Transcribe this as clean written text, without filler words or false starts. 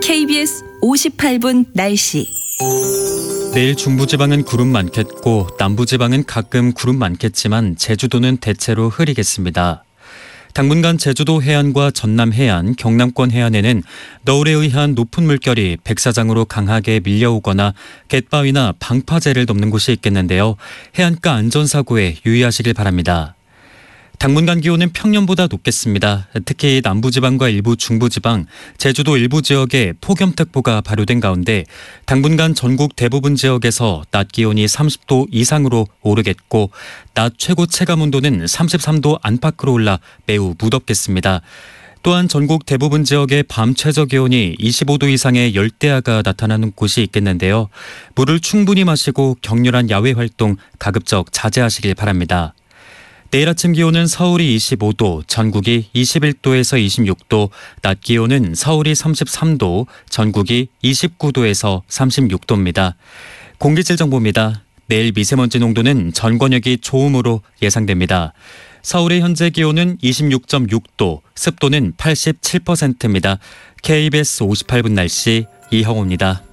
KBS 58분 날씨. 내일 중부지방은 구름 많겠고 남부지방은 가끔 구름 많겠지만 제주도는 대체로 흐리겠습니다. 당분간 제주도 해안과 전남 해안, 경남권 해안에는 너울에 의한 높은 물결이 백사장으로 강하게 밀려오거나 갯바위나 방파제를 넘는 곳이 있겠는데요. 해안가 안전사고에 유의하시길 바랍니다. 당분간 기온은 평년보다 높겠습니다. 특히 남부지방과 일부 중부지방, 제주도 일부 지역에 폭염특보가 발효된 가운데 당분간 전국 대부분 지역에서 낮 기온이 30도 이상으로 오르겠고 낮 최고 체감온도는 33도 안팎으로 올라 매우 무덥겠습니다. 또한 전국 대부분 지역의 밤 최저 기온이 25도 이상의 열대야가 나타나는 곳이 있겠는데요. 물을 충분히 마시고 격렬한 야외 활동 가급적 자제하시길 바랍니다. 내일 아침 기온은 서울이 25도, 전국이 21도에서 26도, 낮 기온은 서울이 33도, 전국이 29도에서 36도입니다. 공기질 정보입니다. 내일 미세먼지 농도는 전 권역이 좋음으로 예상됩니다. 서울의 현재 기온은 26.6도, 습도는 87%입니다. KBS 58분 날씨 이형호입니다.